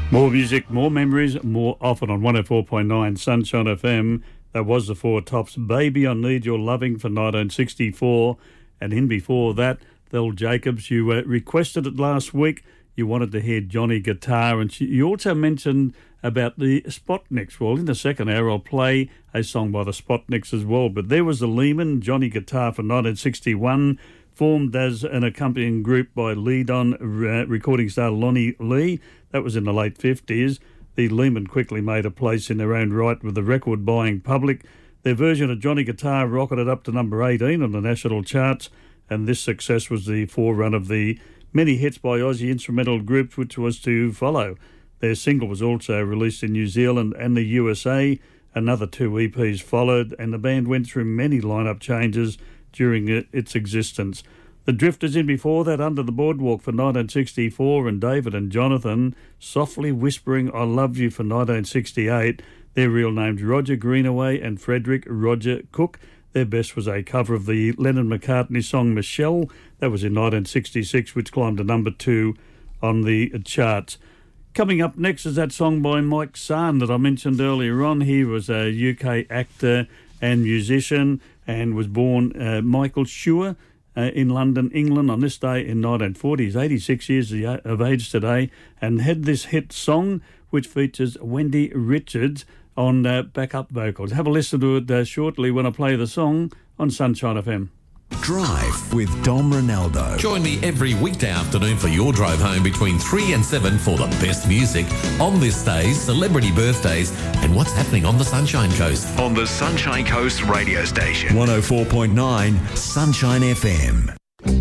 More music, more memories, more often on 104.9 Sunshine FM. That was the Four Tops. Baby, I Need Your Loving for 1964. And in before that, Thel Jacobs. You requested it last week. You wanted to hear Johnny Guitar. And you also mentioned about the Spotnicks. Well, in the second hour, I'll play a song by the Spotnicks as well. But there was the Lehman, Johnny Guitar for 1961. Formed as an accompanying group by lead-on recording star Lonnie Lee. That was in the late 50s. The Lehman quickly made a place in their own right with the record-buying public. Their version of Johnny Guitar rocketed up to number 18 on the national charts, and this success was the forerunner of the many hits by Aussie instrumental groups which was to follow. Their single was also released in New Zealand and the USA. Another 2 EPs followed, and the band went through many lineup changes during its existence. The Drifters in before that, Under the Boardwalk for 1964, and David and Jonathan, Softly Whispering I Love You for 1968. Their real names Roger Greenaway and Frederick Roger Cook. Their best was a cover of the Lennon-McCartney song Michelle. That was in 1966, which climbed to number 2 on the charts. Coming up next is that song by Mike Sahn that I mentioned earlier on. He was a UK actor and musician and was born Michael Schur in London, England on this day in 1940. He's 86 years of age today and had this hit song which features Wendy Richards on backup vocals. Have a listen to it shortly when I play the song on Sunshine FM. Drive with Dom Ronaldo. Join me every weekday afternoon for your drive home between 3 and 7 for the best music on this day's celebrity birthdays and what's happening on the Sunshine Coast. On the Sunshine Coast radio station. 104.9 Sunshine FM.